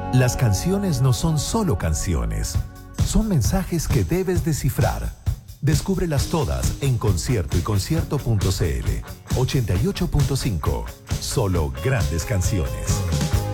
Las canciones no son solo canciones, son mensajes que debes descifrar. Descúbrelas todas en Concierto y Concierto.cl. 88.5. Solo grandes canciones.